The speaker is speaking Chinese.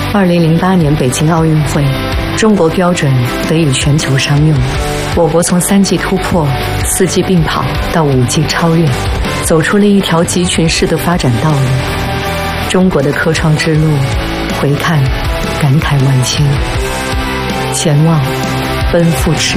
2008年北京奥运会，中国标准得以全球商用。我国从3技突破、4技并跑到5技超越，走出了一条集群式的发展道路。中国的科创之路，回看感慨万千，前望奔赴赤